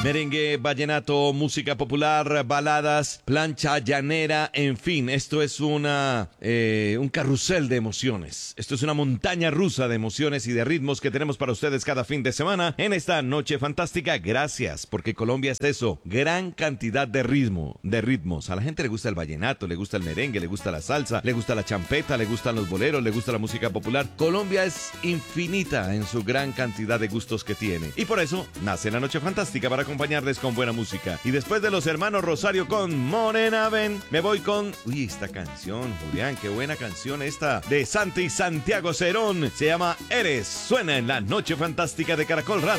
Merengue, vallenato, música popular, baladas, plancha llanera, en fin, esto es un carrusel de emociones. Esto es una montaña rusa de emociones y de ritmos que tenemos para ustedes cada fin de semana en esta noche fantástica. Gracias, porque Colombia es eso, gran cantidad de ritmos. A la gente le gusta el vallenato, le gusta el merengue, le gusta la salsa, le gusta la champeta, le gustan los boleros, le gusta la música popular. Colombia es infinita en su gran cantidad de gustos que tiene. Y por eso nace la noche fantástica para acompañarles con buena música. Y después de los hermanos Rosario con Morena Ven, me voy con... Uy, esta canción, Julián, qué buena canción esta de Santi Santiago Cerón. Se llama Eres. Suena en la noche fantástica de Caracol Radio.